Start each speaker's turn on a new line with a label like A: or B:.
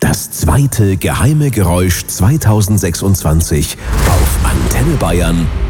A: Das zweite geheime Geräusch 2026 auf Antenne Bayern